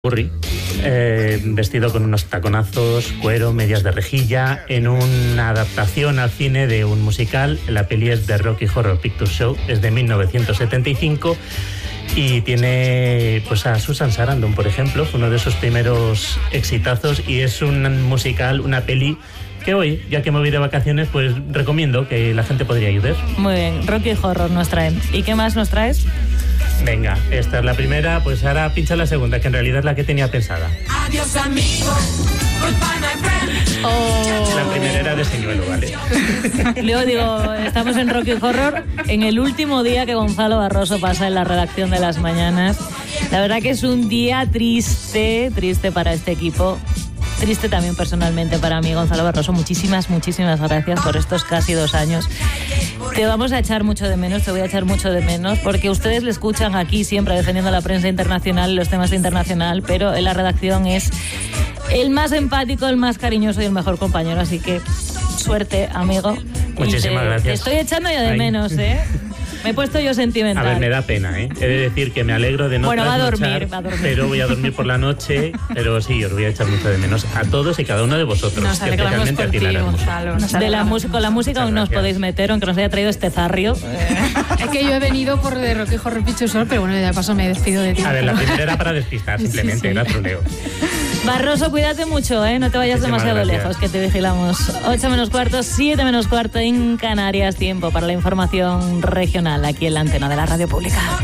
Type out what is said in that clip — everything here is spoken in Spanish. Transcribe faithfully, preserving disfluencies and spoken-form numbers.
Burri, eh, vestido con unos taconazos, cuero, medias de rejilla, en una adaptación al cine de un musical. La peli es The Rocky Horror Picture Show, es de mil novecientos setenta y cinco y tiene pues a Susan Sarandon, por ejemplo, fue uno de esos primeros exitazos, y es un musical, una peli que hoy, ya que me voy de vacaciones, pues recomiendo que la gente podría ir. Muy bien, Rocky Horror nos traen. ¿Y qué más nos traes? Venga, esta es la primera, pues ahora pincha la segunda, que en realidad es la que tenía pensada. Adiós, amigo. Oh. La primera era de señuelo, ¿vale? Luego digo, estamos en Rocky Horror, en el último día que Gonzalo Barroso pasa en la redacción de Las Mañanas. La verdad que es un día triste, triste para este equipo. Triste también personalmente para mí, Gonzalo Barroso. Muchísimas, muchísimas gracias por estos casi dos años. Te vamos a echar mucho de menos, te voy a echar mucho de menos, porque ustedes le escuchan aquí siempre defendiendo la prensa internacional, los temas de internacional, pero en la redacción es el más empático, el más cariñoso y el mejor compañero. Así que suerte, amigo. Muchísimas te, gracias. Te estoy echando yo de Ay. menos, ¿eh? Me he puesto yo sentimental. A ver, me da pena, ¿eh? He de decir que me alegro de no Bueno, va a trasnochar, dormir, va a dormir. pero voy a dormir por la noche. Pero sí, os voy a echar mucho de menos a todos y cada uno de vosotros. Nos alegramos especialmente por a ti, ti, Lara Hermoso. Gonzalo. Nos De la alegramos. música, con la música Muchas aún no os gracias. podéis meter, aunque nos haya traído este zarrio. Es que yo he venido por de Rocky Horror Picture Show, pero bueno, de paso me despido de ti. A ver, la primera era para despistar, simplemente, Sí, sí. era troleo. Barroso, cuídate mucho, ¿eh? No te vayas Muchísimas demasiado gracias. lejos, que te vigilamos. ocho menos cuarto, siete menos cuarto en Canarias. Tiempo para la información regional aquí en la antena de la Radio Pública.